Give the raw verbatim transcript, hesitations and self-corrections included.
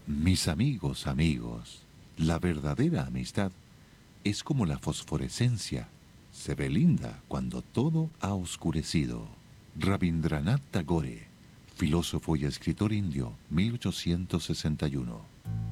Mis amigos, amigos, la verdadera amistad es como la fosforescencia. Se ve linda cuando todo ha oscurecido. Rabindranath Tagore, filósofo y escritor indio, mil ochocientos sesenta y uno.